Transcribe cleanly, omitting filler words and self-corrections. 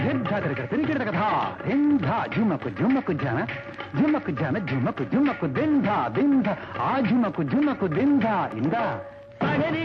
తిరిగిడ కదా దింధ జుమ్మకు జుమ్మకు జాన జుమ్మకు జాన జుమ్మకు జుమ్మకు దింధ దింధ ఆ జుమ్మకు జుమ్మకు దింధ ఇందా